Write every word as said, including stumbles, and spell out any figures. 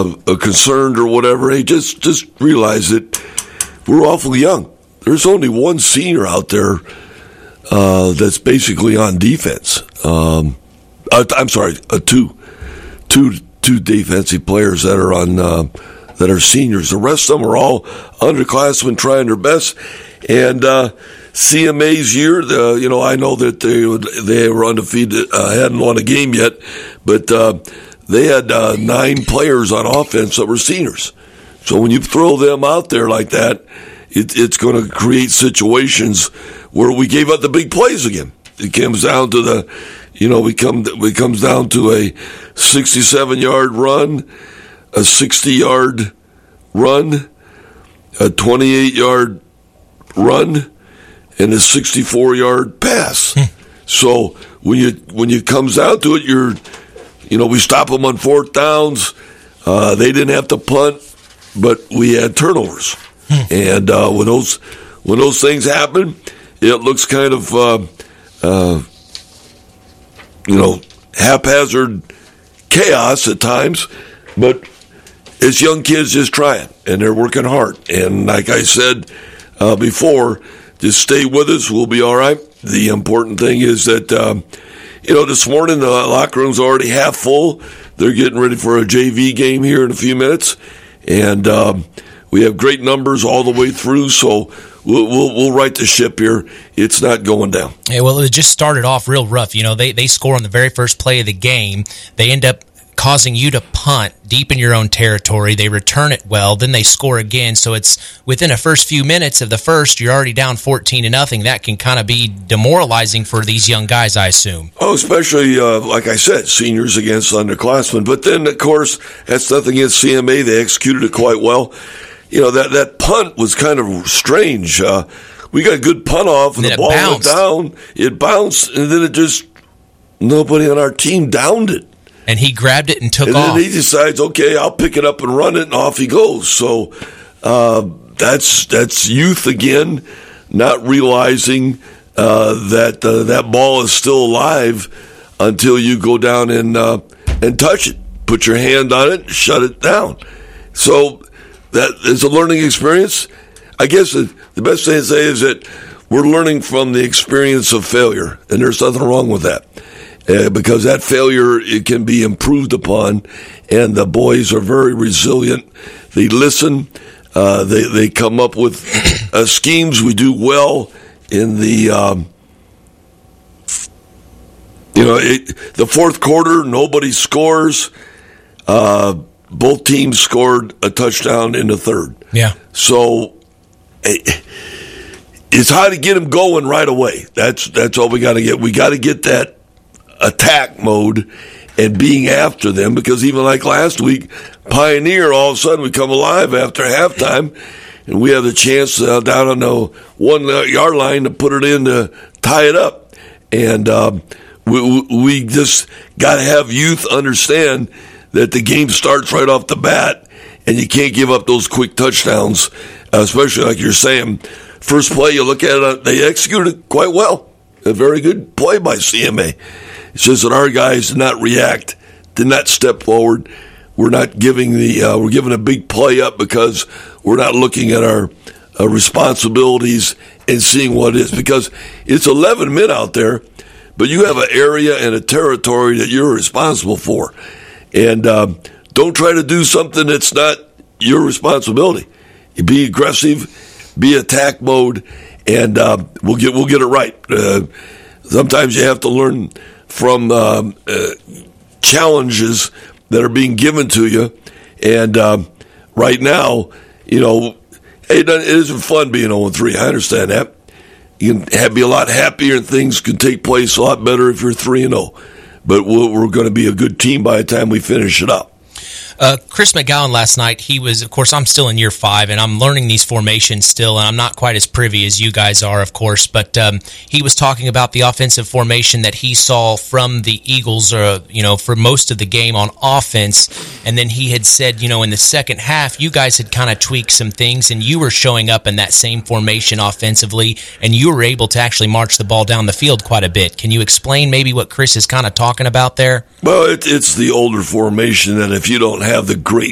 uh, concerned or whatever, hey, just just realize that we're awfully young. There's only one senior out there uh, that's basically on defense. Um, uh, I'm sorry, uh, two, two, two defensive players that are on uh, that are seniors. The rest of them are all underclassmen trying their best. And uh, C M A's year, the, you know, I know that they they were undefeated, uh, hadn't won a game yet, but uh, they had uh, nine players on offense that were seniors. So when you throw them out there like that, it, it's going to create situations where we gave up the big plays again. It comes down to the, you know, we come it comes down to a sixty-seven yard run, a sixty yard run, a twenty-eight yard run, and a sixty-four yard pass. So when you when it comes down to it, you're, you know, we stop them on fourth downs. Uh, they didn't have to punt, but we had turnovers. And uh, when those when those things happen, it looks kind of uh, uh, you know, haphazard chaos at times. But it's young kids just trying, and they're working hard. And like I said uh, before, just stay with us. We'll be all right. The important thing is that um, you know, this morning the locker room's already half full. They're getting ready for a J V game here in a few minutes, and um, we have great numbers all the way through, so we'll, we'll we'll right the ship here. It's not going down. Yeah, well, it just started off real rough. You know, they, they score on the very first play of the game. They end up causing you to punt deep in your own territory. They return it well, then they score again. So it's within the first few minutes of the first, you're already down fourteen to nothing. That can kind of be demoralizing for these young guys, I assume. Oh, especially, uh, like I said, seniors against underclassmen. But then, of course, that's nothing against C M A. They executed it quite well. You know, that, that punt was kind of strange. Uh, we got a good punt off, and, and the ball bounced. went down. It bounced, and then it just, nobody on our team downed it. And he grabbed it and took and off. And then he decides, okay, I'll pick it up and run it, and off he goes. So uh, that's that's youth again, not realizing uh, that uh, that ball is still alive until you go down and uh, and touch it. Put your hand on it, shut it down. So that is a learning experience. I guess the, the best thing to say is that we're learning from the experience of failure, and there's nothing wrong with that. Uh, because that failure, it can be improved upon, and the boys are very resilient. They listen. Uh, they they come up with uh, schemes. We do well in the um, you know it, the fourth quarter. Nobody scores. Uh, both teams scored a touchdown in the third. Yeah. So it, it's hard to get them going right away. That's that's all we got to get. We got to get that attack mode and being after them, because even like last week, Pioneer, all of a sudden we come alive after halftime, and we have the chance uh, down on the one yard line to put it in to tie it up. And um, we, we just got to have youth understand that the game starts right off the bat, and you can't give up those quick touchdowns, uh, especially like you're saying. First play, you look at it, they executed it quite well. A very good play by C M A. It's just that our guys did not react, did not step forward. We're not giving the uh, we're giving a big play up because we're not looking at our uh, responsibilities and seeing what it is. Because it's eleven men out there, but you have an area and a territory that you're responsible for, and um, don't try to do something that's not your responsibility. Be aggressive, be attack mode, and uh, we'll get we'll get it right. Uh, sometimes you have to learn from um, uh, challenges that are being given to you. And um, right now, you know, it, it isn't fun being oh and three. I understand that. You can have, be a lot happier, and things can take place a lot better if you're three and oh. But we're, we're going to be a good team by the time we finish it up. Uh, Chris McGowan last night, he was, of course, I'm still in year five, and I'm learning these formations still, and I'm not quite as privy as you guys are, of course, but um, he was talking about the offensive formation that he saw from the Eagles, uh, you know, for most of the game on offense, and then he had said, you know, in the second half, you guys had kind of tweaked some things, and you were showing up in that same formation offensively, and you were able to actually march the ball down the field quite a bit. Can you explain maybe what Chris is kind of talking about there? Well, it, it's the older formation that if you don't have the great